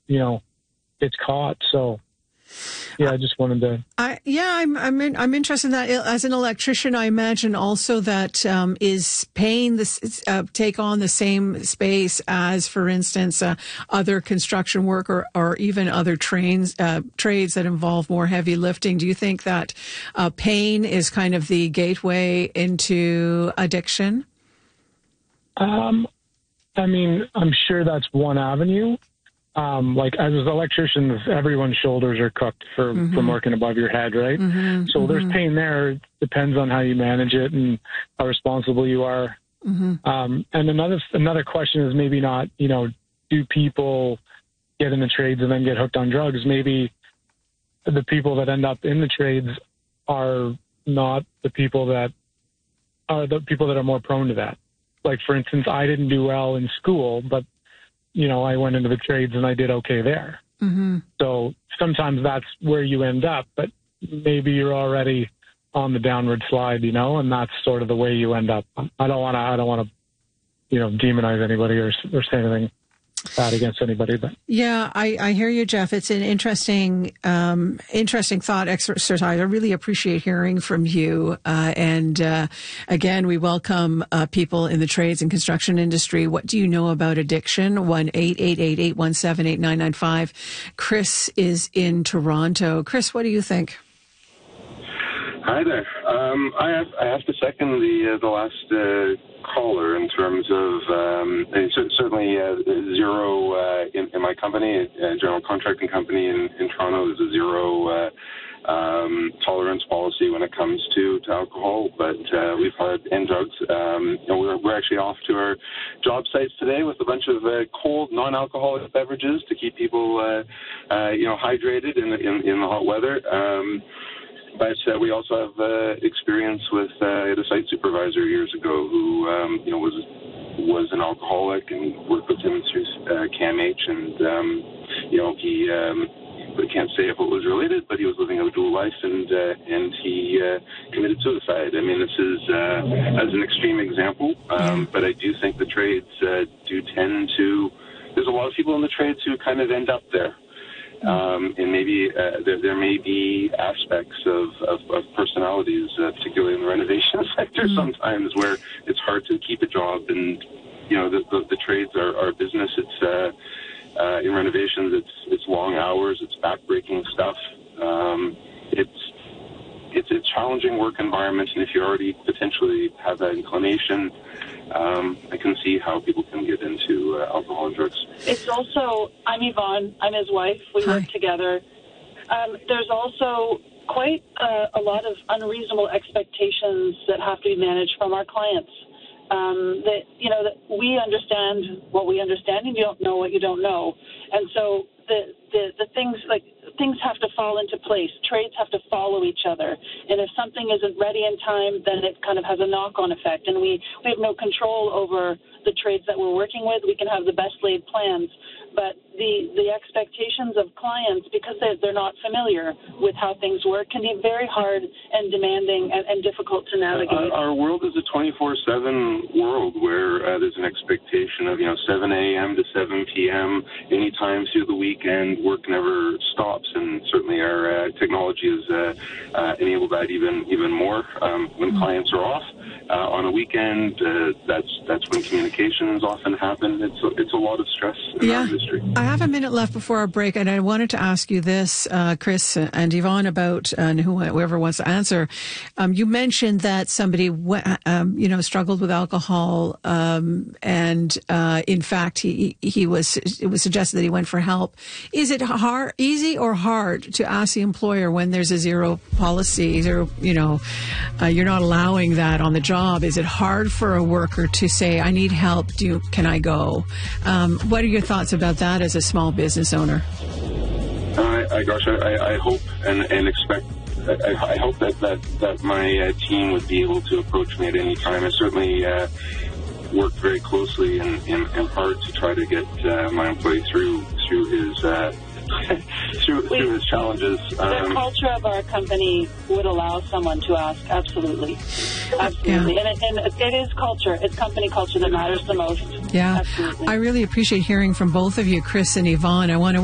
gets caught. So, yeah, I just wanted to. I'm interested in that. As an electrician, I imagine also that is paying this take on the same space as, for instance, other construction work or even other trades that involve more heavy lifting. Do you think that pain is kind of the gateway into addiction? I mean, I'm sure that's one avenue. Like as electricians, everyone's shoulders are cooked from working above your head, right? So there's pain there. It depends on how you manage it and how responsible you are. And another question is maybe not, do people get in the trades and then get hooked on drugs? Maybe the people that end up in the trades are not the people that are more prone to that. Like, for instance, I didn't do well in school, but I went into the trades and I did okay there. So sometimes that's where you end up, but maybe you're already on the downward slide, and that's sort of the way you end up. I don't want to, demonize anybody or say anything bad against anybody, but yeah, I hear you, Jeff. It's an interesting thought exercise. I really appreciate hearing from you. And again, we welcome people in the trades and construction industry. What do you know about addiction? 1-888-817-8995. Chris is in Toronto. Chris, what do you think? Hi there. I have to second the last caller in terms of certainly zero in my company, a general contracting company in Toronto. There's a zero tolerance policy when it comes to alcohol, but we've had and drugs. We're actually off to our job sites today with a bunch of cold, non-alcoholic beverages to keep people hydrated in the hot weather. But we also have experience with the site supervisor years ago who was an alcoholic, and worked with him through CAMH, and he I can't say if it was related, but he was living a dual life, and he committed suicide. I mean, this is as an extreme example, but I do think the trades do tend to. There's a lot of people in the trades who kind of end up there. And maybe there may be aspects of personalities, particularly in the renovation sector, sometimes where it's hard to keep a job. And the trades are business. It's in renovations. It's long hours. It's backbreaking stuff. It's a challenging work environment, and if you already potentially have that inclination, I can see how people can get into alcohol and drugs. It's also, I'm Yvonne, I'm his wife, we work together. There's also quite a lot of unreasonable expectations that have to be managed from our clients. That we understand what we understand, and you don't know what you don't know. And so the things have to fall into place. Trades have to follow each other. And if something isn't ready in time, then it kind of has a knock-on effect. And we have no control over the trades that we're working with. We can have the best laid plans, but the expectations of clients, because they're not familiar with how things work, can be very hard and demanding and difficult to navigate. Our world is a 24/7 world where there's an expectation of 7 a.m. to 7 p.m. any time through the weekend. Work never stops, and certainly our technology has enabled that even more. When clients are off on a weekend, that's when communications often happen. It's a lot of stress in our industry. I have a minute left before our break, and I wanted to ask you this, Chris and Yvonne, about and whoever wants to answer. You mentioned that somebody, struggled with alcohol, and in fact, it was suggested that he went for help. Is it easy or hard to ask the employer when there's a zero policy, you're not allowing that on the job? Is it hard for a worker to say, "I need help. Can I go?" What are your thoughts about that as a small business owner? I hope and expect. I hope that my team would be able to approach me at any time. I certainly worked very closely and hard to try to get my employee through his through his challenges. The culture of our company would allow someone to ask. Absolutely. And it is culture. It's company culture that matters the most. Yeah. Absolutely. I really appreciate hearing from both of you, Chris and Yvonne. I want to